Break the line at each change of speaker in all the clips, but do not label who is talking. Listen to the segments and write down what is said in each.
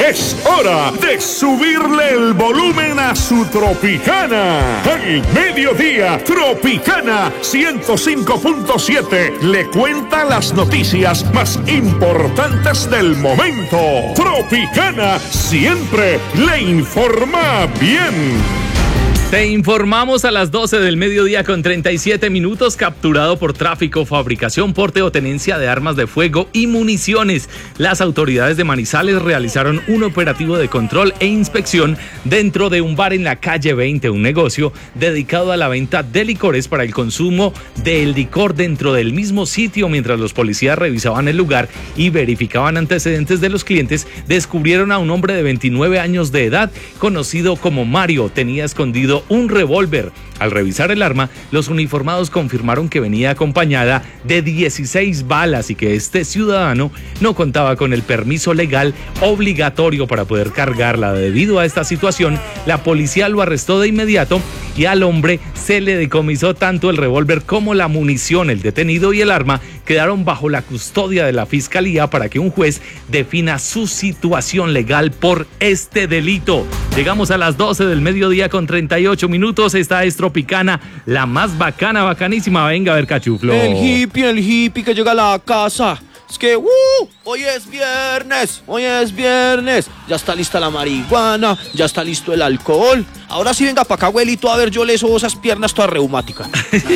Es hora de subirle el volumen a su Tropicana. Al mediodía, Tropicana 105.7 le cuenta las noticias más importantes del momento. Tropicana siempre le informa bien.
Te informamos a las 12 del mediodía con 37 minutos, capturado por tráfico, fabricación, porte o tenencia de armas de fuego y municiones. Las autoridades de Manizales realizaron un operativo de control e inspección dentro de un bar en la calle 20, un negocio dedicado a la venta de licores para el consumo del licor dentro del mismo sitio. Mientras los policías revisaban el lugar y verificaban antecedentes de los clientes, descubrieron a un hombre de 29 años de edad, conocido como Mario. Tenía escondido un revólver. Al revisar el arma, los uniformados confirmaron que venía acompañada de 16 balas y que este ciudadano no contaba con el permiso legal obligatorio para poder cargarla. Debido a esta situación, la policía lo arrestó de inmediato y al hombre se le decomisó tanto el revólver como la munición. El detenido y el arma quedaron bajo la custodia de la fiscalía para que un juez defina su situación legal por este delito. Llegamos a las 12 del mediodía con 38 minutos. Esta es Tropicana, la más bacana, bacanísima. Venga a ver, Cachuflo.
El hippie que llega a la casa. Es que, hoy es viernes. Ya está lista la marihuana, ya está listo el alcohol. Ahora sí venga para acá, abuelito, a ver, yo le sobo esas piernas todas reumáticas.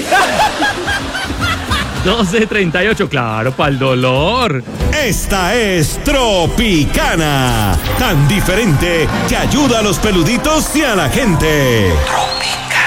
12:38, claro, para el dolor.
Esta es Tropicana, tan diferente que ayuda a los peluditos y a la gente.